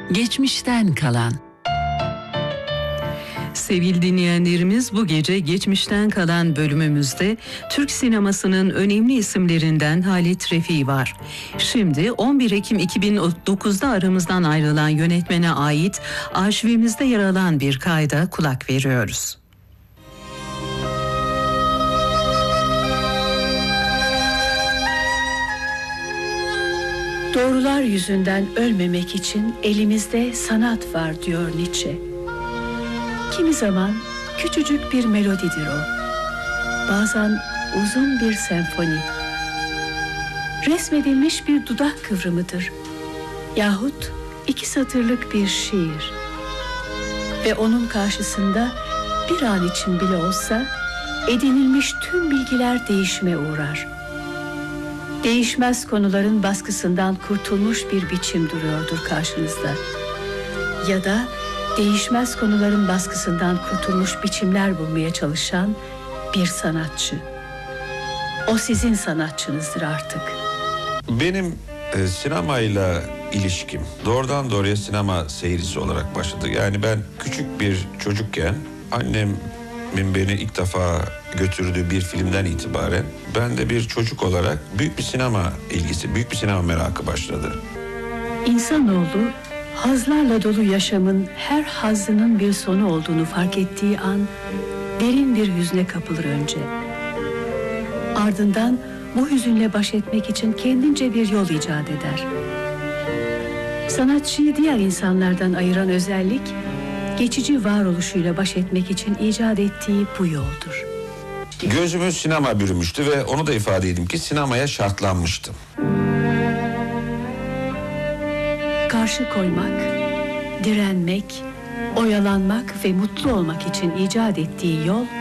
Geçmişten kalan. Sevgili dinleyenlerimiz, bu gece Geçmişten Kalan bölümümüzde Türk sinemasının önemli isimlerinden Halit Refi var. Şimdi 11 Ekim 2009'da aramızdan ayrılan yönetmene ait arşivimizde yer alan bir kayda kulak veriyoruz. Doğrular yüzünden ölmemek için elimizde sanat var diyor Nietzsche. Kimi zaman küçücük bir melodidir o. Bazen uzun bir senfoni. Resmedilmiş bir dudak kıvrımıdır. Yahut 2 satırlık bir şiir. Ve onun karşısında bir an için bile olsa edinilmiş tüm bilgiler değişime uğrar. Değişmez konuların baskısından kurtulmuş bir biçim duruyordur karşınızda. Ya da değişmez konuların baskısından kurtulmuş biçimler bulmaya çalışan bir sanatçı. O sizin sanatçınızdır artık. Benim sinemayla ilişkim doğrudan doğruya sinema seyircisi olarak başladı. Yani ben küçük bir çocukken annemin beni ilk defa götürdüğü bir filmden itibaren ben de bir çocuk olarak büyük bir sinema ilgisi, büyük bir sinema merakı başladı. İnsanoğlu hazlarla dolu yaşamın her hazzının bir sonu olduğunu fark ettiği an derin bir hüzne kapılır önce. Ardından bu hüzünle baş etmek için kendince bir yol icat eder. Sanatçıyı diğer insanlardan ayıran özellik, geçici varoluşuyla baş etmek için icat ettiği bu yoldur. Gözümü sinema bürümüştü ve onu da ifade edeyim ki sinemaya şartlanmıştım. Karşı koymak, direnmek, oyalanmak ve mutlu olmak için icat ettiği yol